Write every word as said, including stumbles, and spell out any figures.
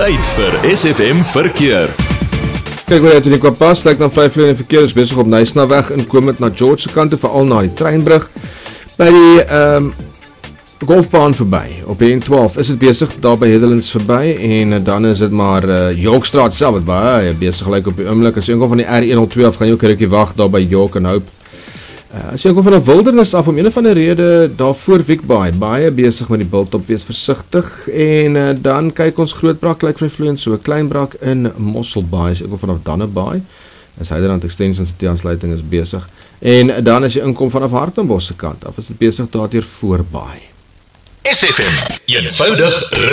Tyd vir S F M verkeer. Kyk waar jy toe die kompas lyk dan vry vloeiende verkeer is besig op Nysnaweg inkomend na George se kant toe, veral na die treinbrug. By die um, golfbaan verby op die N twaalf is dit besig daar by Hedelands verby en dan is dit maar uh, Yorkstraat self wat baie besig lyk op die oomblik. As jy kom van die R honderdtwaalf af, gaan jy ook 'n rukkie wag daar by York en Hope. Uh, as jy kom van 'n wildernis af, om een of ander rede daar voor Wikbaai, baie besig met die bultop, wees versigtig en uh, dan kyk ons Grootbrak lyk vryvloeiend so, Kleinbrak in Mosselbaai, as jy kom vanaf Dannebaai, as Heiderand Extension City aansluiting is besig, en dan as jy inkom vanaf Hartenbos se kant af, is dit besig daar teer voorbaai. S F M, eenvoudig